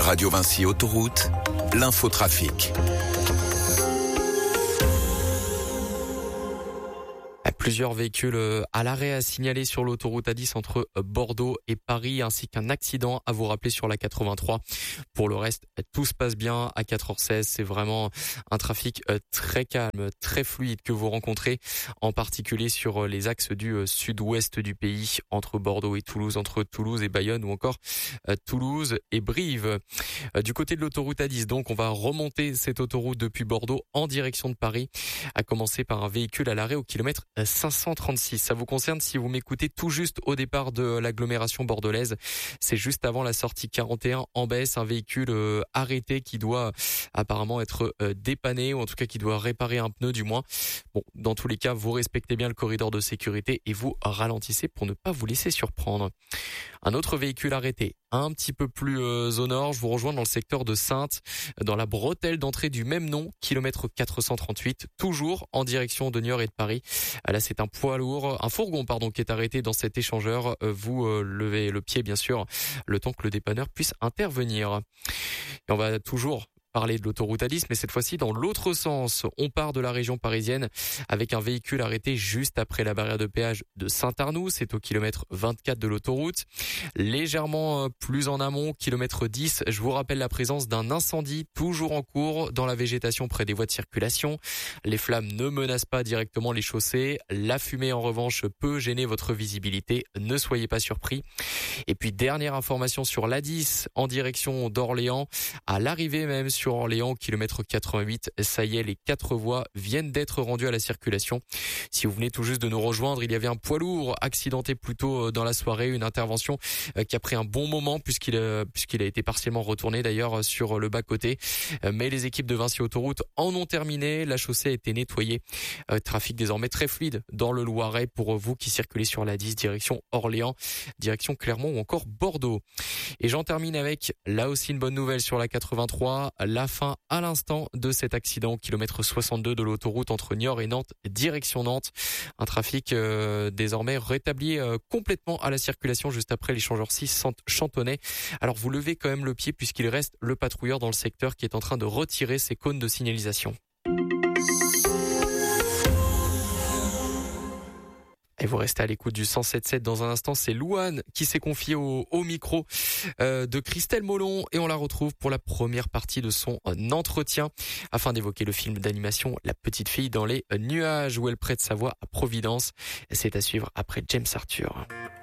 Radio Vinci Autoroute, l'infotrafic. Plusieurs véhicules à l'arrêt à signaler sur l'autoroute A10 entre Bordeaux et Paris, ainsi qu'un accident à vous rappeler sur la 83. Pour le reste, tout se passe bien à 4h16. C'est vraiment un trafic très calme, très fluide que vous rencontrez, en particulier sur les axes du sud-ouest du pays, entre Bordeaux et Toulouse, entre Toulouse et Bayonne ou encore Toulouse et Brive. Du côté de l'autoroute A10, donc, on va remonter cette autoroute depuis Bordeaux en direction de Paris, à commencer par un véhicule à l'arrêt au kilomètre 536. Ça vous concerne si vous m'écoutez tout juste au départ de l'agglomération bordelaise. C'est juste avant la sortie 41 en baisse, un véhicule arrêté qui doit apparemment être dépanné, ou en tout cas qui doit réparer un pneu du moins. Bon, dans tous les cas, vous respectez bien le corridor de sécurité et vous ralentissez pour ne pas vous laisser surprendre. Un autre véhicule arrêté un petit peu plus au nord, je vous rejoins dans le secteur de Saintes, dans la bretelle d'entrée du même nom, kilomètre 438, toujours en direction de Niort et de Paris. Là, c'est un fourgon, qui est arrêté dans cet échangeur. Vous levez le pied, bien sûr, le temps que le dépanneur puisse intervenir. Et on va toujours parler de l'autoroute A10, mais cette fois-ci dans l'autre sens. On part de la région parisienne avec un véhicule arrêté juste après la barrière de péage de Saint-Arnoux. C'est au kilomètre 24 de l'autoroute. Légèrement plus en amont, kilomètre 10, je vous rappelle la présence d'un incendie toujours en cours dans la végétation près des voies de circulation. Les flammes ne menacent pas directement les chaussées. La fumée, en revanche, peut gêner votre visibilité. Ne soyez pas surpris. Et puis, dernière information sur l'A10 en direction d'Orléans. À l'arrivée même sur Orléans, kilomètre 88, ça y est, les 4 voies viennent d'être rendues à la circulation. Si vous venez tout juste de nous rejoindre, il y avait un poids lourd accidenté plus tôt dans la soirée, une intervention qui a pris un bon moment puisqu'il a été partiellement retourné d'ailleurs sur le bas-côté. Mais les équipes de Vinci Autoroute en ont terminé, la chaussée a été nettoyée. Trafic désormais très fluide dans le Loiret pour vous qui circulez sur la 10, direction Orléans, direction Clermont ou encore Bordeaux. Et j'en termine avec là aussi une bonne nouvelle sur la 83, la fin à l'instant de cet accident, kilomètre 62 de l'autoroute entre Niort et Nantes, direction Nantes. Un trafic désormais rétabli complètement à la circulation juste après l'échangeur 6 Chantonnay. Alors vous levez quand même le pied puisqu'il reste le patrouilleur dans le secteur qui est en train de retirer ses cônes de signalisation. Et vous restez à l'écoute du 107.7 dans un instant. C'est Louane qui s'est confiée au micro de Christelle Molon et on la retrouve pour la première partie de son entretien afin d'évoquer le film d'animation La Petite Fille dans les nuages où elle prête sa voix à Providence. C'est à suivre après James Arthur.